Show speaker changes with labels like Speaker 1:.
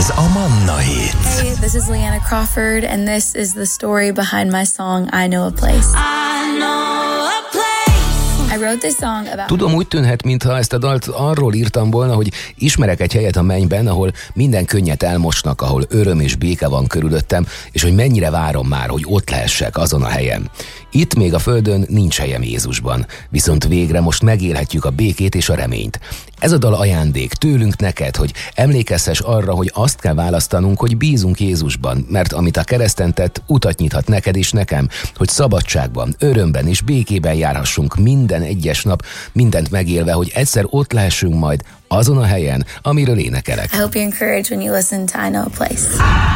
Speaker 1: Ez a Manna Hit.
Speaker 2: Hey, this is Leanna Crawford, and this is the story behind my song I Know a Place. I know a place. I wrote this song about...
Speaker 3: Tudom, úgy tűnhet, mintha ezt a dalt arról írtam volna, hogy ismerek egy helyet a mennyben, ahol minden könnyet elmosnak, ahol öröm és béke van körülöttem, és hogy mennyire várom már, hogy ott lehessek azon a helyen. Itt még a földön nincs helyem Jézusban, viszont végre most megélhetjük a békét és a reményt. Ez a dal ajándék tőlünk neked, hogy emlékezhess arra, hogy azt kell választanunk, hogy bízunk Jézusban, mert amit a kereszten tett, utat nyithat neked és nekem, hogy szabadságban, örömben és békében járhassunk minden egyes nap, mindent megélve, hogy egyszer ott lehessünk majd azon a helyen, amiről énekelek.
Speaker 2: I hope you're encouraged when you listen to I Know a Place.